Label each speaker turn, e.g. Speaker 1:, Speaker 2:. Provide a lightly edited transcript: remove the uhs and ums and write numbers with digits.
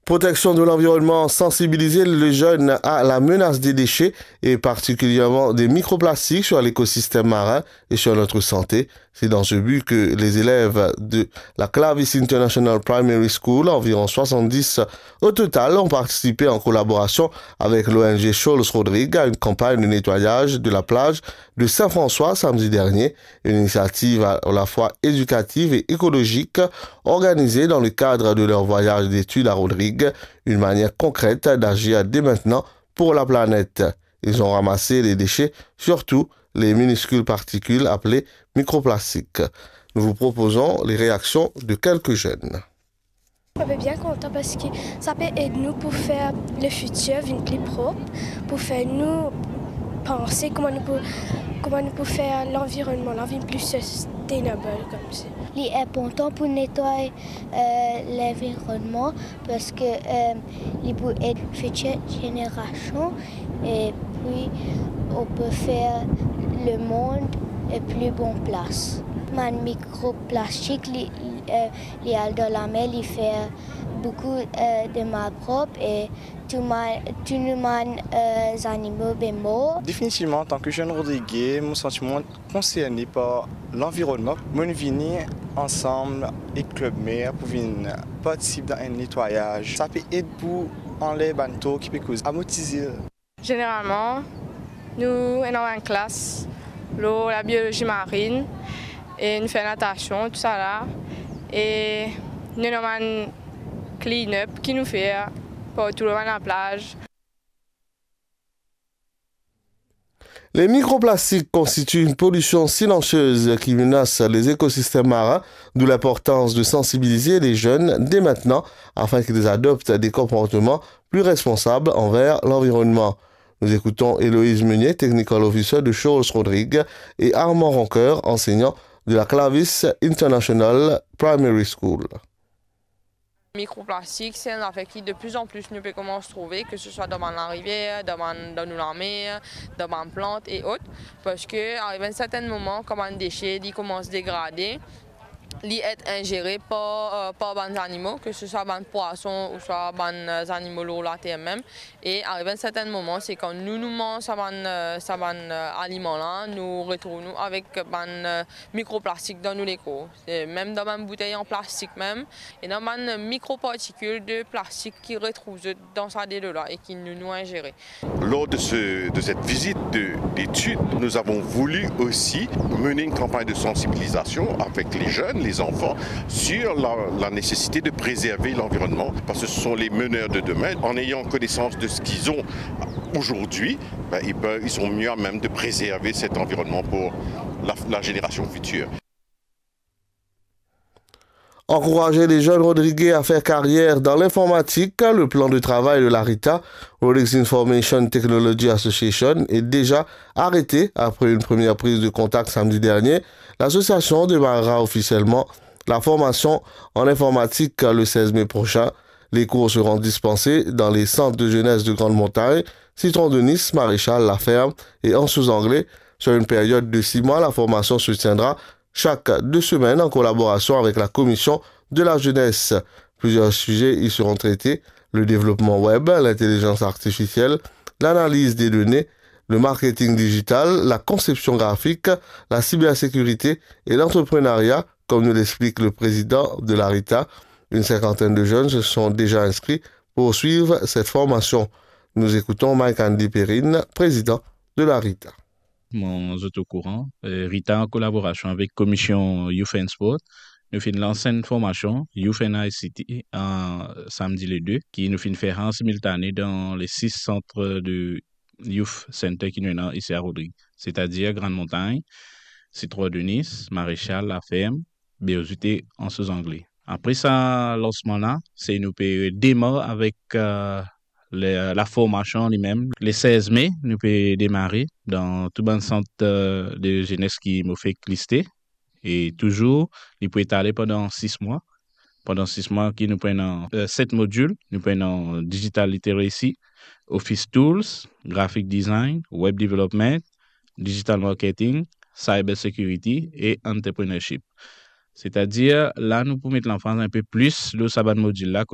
Speaker 1: Protection de l'environnement, sensibiliser les jeunes à la menace des déchets et particulièrement des microplastiques sur l'écosystème marin et sur notre santé. C'est dans ce but que les élèves de la Clavis International Primary School, environ 70 au total, ont participé en collaboration avec l'ONG Scholes Rodrigue à une campagne de nettoyage de la plage de Saint-François samedi dernier, une initiative à la fois éducative et écologique organisée dans le cadre de leur voyage d'études à Rodrigue, une manière concrète d'agir dès maintenant pour la planète. Ils ont ramassé les déchets, surtout les minuscules particules appelées microplastiques. Nous vous proposons les réactions de quelques jeunes.
Speaker 2: On est bien content parce que ça peut aider nous pour faire le futur une plus propre, pour faire nous penser comment nous pouvons faire l'environnement, la vie plus sustainable comme ça.
Speaker 3: Il est important pour nettoyer l'environnement parce que il peut aider la future génération et puis on peut faire le monde une plus bonne place. Les microplastiques, dans la mer, il fait beaucoup de mal propre et tous les animaux sont morts.
Speaker 4: Définitivement, en tant que jeune Rodriguez, mon sentiment concerné par l'environnement, nous venons ensemble avec le club maire pour venir participer dans un nettoyage. Ça peut aider pour enlever les banteaux qui peuvent causer amortir.
Speaker 5: Généralement, nous sommes en classe, la biologie marine, et nous faisons natation, tout ça là. Et nous avons un clean-up qui nous fait pour tout le monde à la plage.
Speaker 1: Les microplastiques constituent une pollution silencieuse qui menace les écosystèmes marins, d'où l'importance de sensibiliser les jeunes dès maintenant afin qu'ils adoptent des comportements plus responsables envers l'environnement. Nous écoutons Héloïse Meunier, Technical Officer de Scholes Rodrigue, et Armand Roncoeur, enseignant de la Clavis International Primary School.
Speaker 5: Microplastique, c'est un affaire qui de plus en plus nous peut commencer à trouver, que ce soit dans la rivière, dans la mer, dans les plantes et autres, parce qu'à un certain moment, comme un déchet, il commence à dégrader. Il est ingéré par des animaux, que ce soit des poissons ou soit des animaux de la terre même. Et à un certain moment, c'est quand nous mangeons ces aliments-là, nous retrouvons avec des microplastiques dans nos corps. Même dans une bouteille en plastique même, et dans des microparticules de plastique qui retrouvent dans sa là et qui nous ingérés.
Speaker 6: Lors de cette visite d'études, nous avons voulu aussi mener une campagne de sensibilisation avec les jeunes, les enfants, sur la nécessité de préserver l'environnement, parce que ce sont les meneurs de demain. En ayant connaissance de ce qu'ils ont aujourd'hui, ils sont mieux à même de préserver cet environnement pour la génération future.
Speaker 1: Encourager les jeunes Rodriguez à faire carrière dans l'informatique, le plan de travail de l'ARITA, Rolex Information Technology Association, est déjà arrêté après une première prise de contact samedi dernier. L'association démarrera officiellement la formation en informatique le 16 mai prochain. Les cours seront dispensés dans les centres de jeunesse de Grande Montagne, Citron de Nice, Maréchal, La Ferme et en sous-anglais. Sur une période de 6 mois, la formation se tiendra chaque 2 semaines en collaboration avec la commission de la jeunesse. Plusieurs sujets y seront traités: le développement web, l'intelligence artificielle, l'analyse des données, le marketing digital, la conception graphique, la cybersécurité et l'entrepreneuriat, comme nous l'explique le président de l'ARITA. Une cinquantaine de jeunes se sont déjà inscrits pour suivre cette formation. Nous écoutons Mike Andy Perrine, président de l'ARITA.
Speaker 7: Mon autocourant, RITA en collaboration avec Commission Youth and Sport, nous finissons l'ancienne formation Youth and ICT en samedi les 2, qui nous finit faire en simultané dans les 6 centres de Youth Center qui nous sont ici à Rodrigue, c'est-à-dire Grande Montagne, Citron de Nice, Maréchal, La Ferme, Béosité en sous-anglais. Après ça, lancement-là, c'est une période démarre avec la formation lui-même. Le 16 mai, nous pouvons démarrer dans tout le centre de jeunesse qui m'a fait lister. Et toujours, il peut étaler pendant 6 mois. Pendant 6 mois, nous prenons 7 modules. Nous prenons Digital Literacy, Office Tools, Graphic Design, Web Development, Digital Marketing, Cyber Security et Entrepreneurship. C'est-à-dire, là, nous pouvons mettre l'enfant un peu plus dans ce module-là.